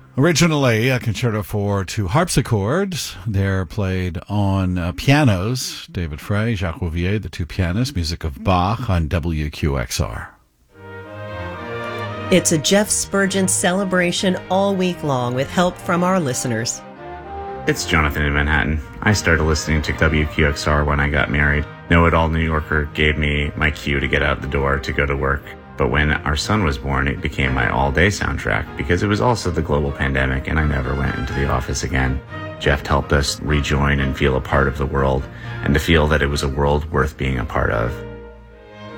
Originally, a concerto for two harpsichords. They're played on pianos. David Frey, Jacques Rouvier, the two pianists, music of Bach on WQXR. It's a Jeff Spurgeon celebration all week long with help from our listeners. It's Jonathan in Manhattan. I started listening to WQXR when I got married. Know-It-All New Yorker gave me my cue to get out the door to go to work. But when our son was born, it became my all-day soundtrack because it was also the global pandemic and I never went into the office again. Jeff helped us rejoin and feel a part of the world and to feel that it was a world worth being a part of.